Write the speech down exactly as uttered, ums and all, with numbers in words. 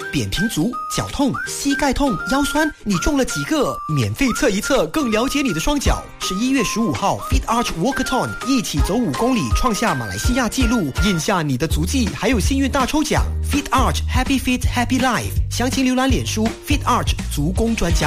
扁平足、脚痛、膝盖痛、腰酸，你中了几个？免费测一测，更了解你的双脚。十一月十五号 Fit Arch Walkathon， 一起走五公里，创下马来西亚纪录，印下你的足迹，还有幸运大抽奖。Fit Arch Happy Fit Happy Life，详情浏览脸书 Fit Arch 足工专家。